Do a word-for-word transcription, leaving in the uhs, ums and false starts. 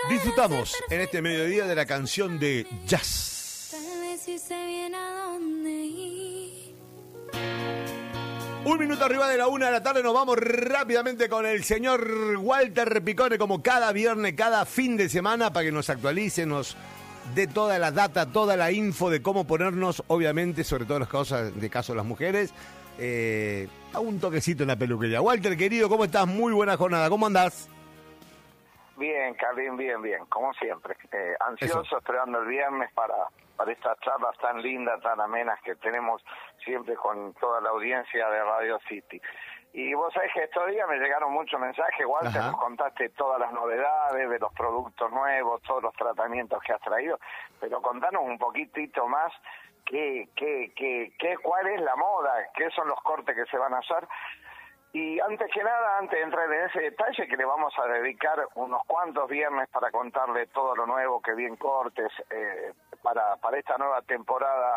Disfrutamos en este mediodía de la canción de jazz. Tal vez si sé bien a dónde ir. Un minuto arriba de la una de la tarde, nos vamos rápidamente con el señor Walter Picone, como cada viernes, cada fin de semana, para que nos actualice, nos dé toda la data, toda la info de cómo ponernos, obviamente, sobre todo las cosas de caso de las mujeres, eh, a un toquecito en la peluquería. Walter, querido, ¿cómo estás? Muy buena jornada, ¿cómo andás? Bien, Carlín, bien, bien, como siempre. Eh, ansioso, Eso. esperando el viernes para, para estas charlas tan lindas, tan amenas que tenemos siempre con toda la audiencia de Radio City. Y vos sabés que estos días me llegaron muchos mensajes, Walter, Ajá. nos contaste todas las novedades de los productos nuevos, todos los tratamientos que has traído, pero contanos un poquitito más qué, qué, qué, qué, cuál es la moda, qué son los cortes que se van a hacer. Y antes que nada, antes de entrar en ese detalle, que le vamos a dedicar unos cuantos viernes para contarle todo lo nuevo que viene cortes eh, para, para esta nueva temporada